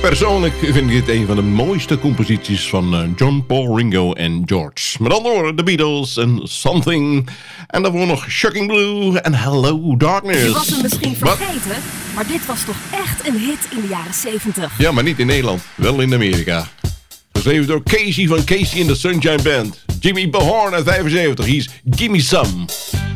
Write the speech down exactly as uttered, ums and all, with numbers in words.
Persoonlijk vind ik dit een van de mooiste composities van John, Paul, Ringo en George. Met andere woorden, The Beatles en Something. En daarvoor nog Shocking Blue en Hello Darkness. Je was hem misschien vergeten, What? Maar dit was toch echt een hit in de jaren zeventig. Ja, maar niet in Nederland. Wel in Amerika. Geschreven door Casey van Casey in the Sunshine Band. Jimmy Behorn uit vijfenzeventig. Hier is Gimme Some.